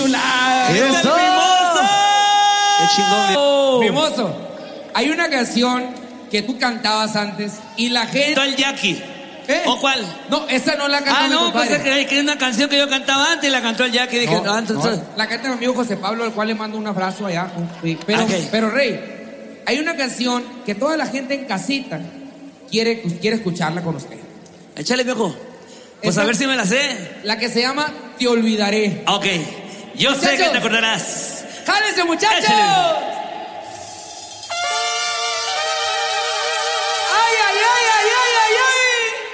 chulada! ¡Eso! ¡Qué chingón! Mimoso, hay una canción que tú cantabas antes y la gente... ¿Todo el Jackie? ¿Eh? ¿O cuál? No, esa no la cantó mi No, pues compadre. es que es una canción que yo cantaba antes y la cantó el Jackie. Dije, No, entonces... la canta mi amigo José Pablo, al cual le mando un abrazo allá. Pero, Okay. pero Rey, hay una canción que toda la gente en casita quiere escucharla con usted. Échale, viejo. Pues Esa- a ver si me la sé. La que se llama Te Olvidaré. Ok. Yo sé que Muchachos. te acordarás. ¡Jálense, muchachos! Échale.